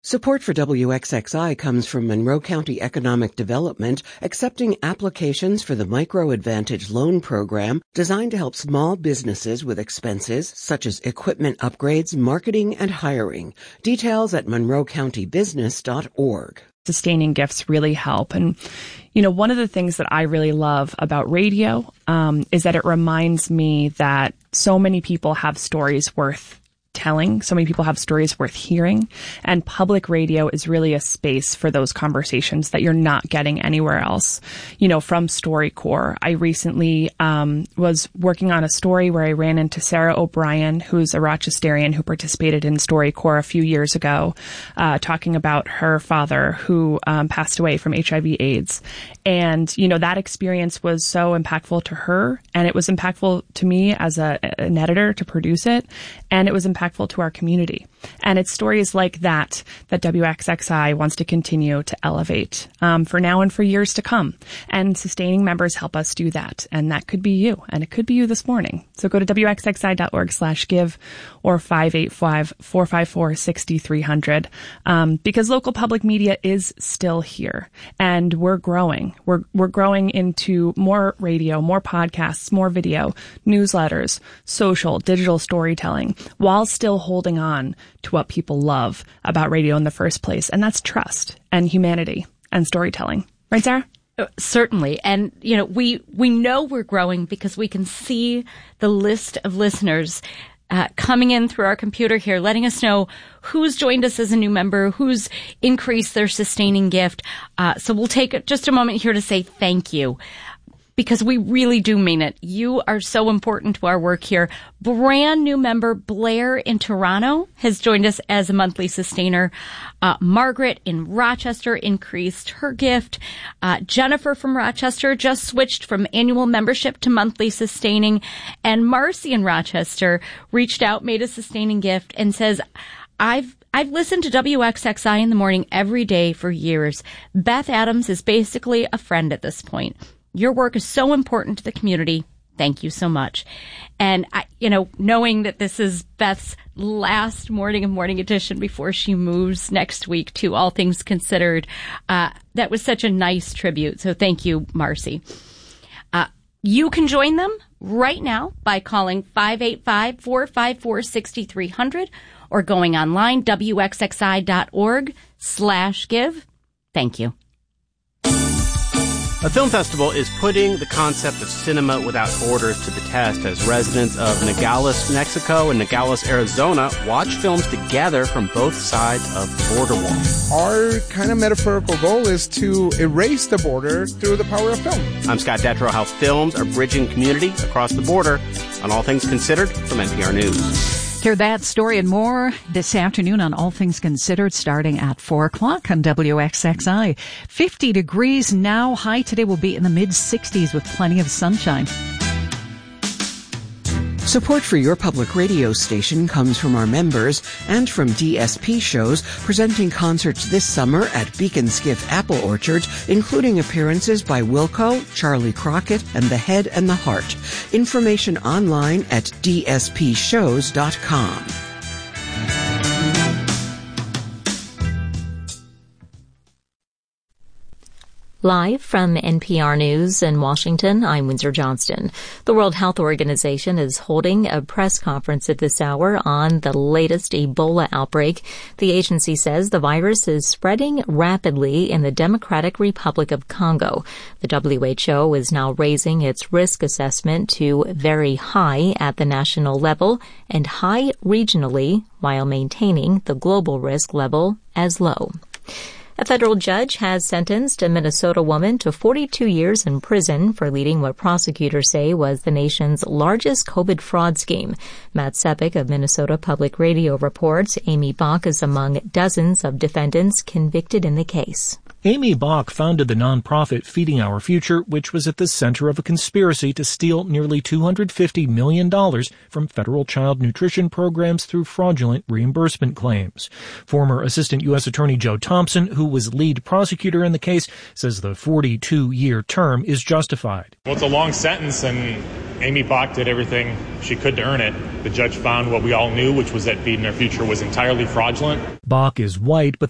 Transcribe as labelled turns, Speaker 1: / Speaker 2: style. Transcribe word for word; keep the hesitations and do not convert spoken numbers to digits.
Speaker 1: Support for W X X I comes from Monroe County Economic Development, accepting applications for the Micro Advantage Loan Program designed to help small businesses with expenses such as equipment upgrades, marketing, and hiring. Details at monroe county business dot org.
Speaker 2: Sustaining gifts really help. And, you know, one of the things that I really love about radio um, is that it reminds me that so many people have stories worth telling. So many people have stories worth hearing, and public radio is really a space for those conversations that you're not getting anywhere else. You know, from StoryCorps, I recently um, was working on a story where I ran into Sarah O'Brien, who's a Rochesterian who participated in StoryCorps a few years ago, uh, talking about her father who um, passed away from H I V AIDS. And, you know, that experience was so impactful to her, and it was impactful to me as a, an editor to produce it, and it was impactful to our community. And it's stories like that that W X X I wants to continue to elevate um, for now and for years to come. And sustaining members help us do that. And that could be you. And it could be you this morning. So go to W X X I dot org slash give or five eight five, four five four, six three zero zero um, because local public media is still here. And we're growing. We're, we're growing into more radio, more podcasts, more video, newsletters, social, digital storytelling, while still holding on to what people love about radio in the first place. And that's trust and humanity and storytelling. Right, Sarah?
Speaker 3: Certainly. And, you know, we, we know we're growing because we can see the list of listeners uh, coming in through our computer here, letting us know who's joined us as a new member, who's increased their sustaining gift. Uh, so we'll take just a moment here to say thank you, because we really do mean it. You are so important to our work here. Brand new member Blair in Toronto has joined us as a monthly sustainer. Uh, Margaret in Rochester increased her gift. Uh, Jennifer from Rochester just switched from annual membership to monthly sustaining. And Marcy in Rochester reached out, made a sustaining gift, and says, I've I've listened to W X X I in the morning every day for years. Beth Adams is basically a friend at this point. Your work is so important to the community. Thank you so much. And, I, you know, knowing that this is Beth's last morning of Morning Edition before she moves next week to All Things Considered, uh, that was such a nice tribute. So thank you, Marcy. Uh, you can join them right now by calling five eight five, four five four, six three zero zero or going online, W X X I dot org slash give. Thank you.
Speaker 4: A film festival is putting the concept of cinema without borders to the test as residents of Nogales, Mexico and Nogales, Arizona watch films together from both sides of the border wall.
Speaker 5: Our kind of metaphorical goal is to erase the border through the power of film.
Speaker 4: I'm Scott Detrow. How films are bridging community across the border on All Things Considered from N P R News.
Speaker 6: Hear that story and more this afternoon on All Things Considered starting at four o'clock on W X X I. fifty degrees now. High today will be in the mid sixties with plenty of sunshine.
Speaker 1: Support for your public radio station comes from our members and from D S P Shows, presenting concerts this summer at Beacon Skiff Apple Orchard, including appearances by Wilco, Charlie Crockett, and The Head and the Heart. Information online at d s p shows dot com.
Speaker 7: Live from N P R News in Washington, I'm Windsor Johnston. The World Health Organization is holding a press conference at this hour on the latest Ebola outbreak. The agency says the virus is spreading rapidly in the Democratic Republic of Congo. The W H O is now raising its risk assessment to very high at the national level and high regionally, while maintaining the global risk level as low. A federal judge has sentenced a Minnesota woman to forty-two years in prison for leading what prosecutors say was the nation's largest COVID fraud scheme. Matt Sepik of Minnesota Public Radio reports Amy Bach is among dozens of defendants convicted in the case.
Speaker 8: Amy Bach founded the nonprofit Feeding Our Future, which was at the center of a conspiracy to steal nearly two hundred fifty million dollars from federal child nutrition programs through fraudulent reimbursement claims. Former Assistant U S Attorney Joe Thompson, who was lead prosecutor in the case, says the forty-two-year term is justified.
Speaker 9: Well, it's a long sentence, and Amy Bach did everything she could to earn it. The judge found what we all knew, which was that Feeding Our Future was entirely fraudulent.
Speaker 8: Bach is white, but